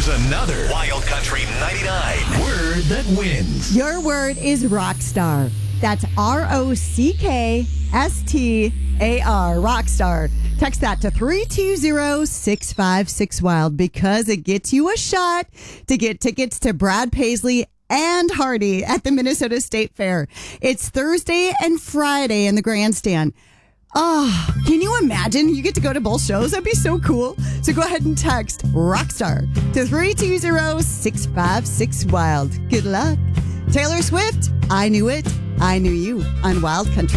Here's another Wild Country 99 word that wins. Your word is rockstar. That's ROCKSTAR, rockstar. Text that to 320-656-WILD because it gets you a shot to get tickets to Brad Paisley and Hardy at the Minnesota State Fair. It's Thursday and Friday in the grandstand. Oh, can you imagine? You get to go to both shows? That'd be so cool. So go ahead and text Rockstar to 320-656-WILD. Good luck. Taylor Swift, I Knew It, I Knew You on Wild Country.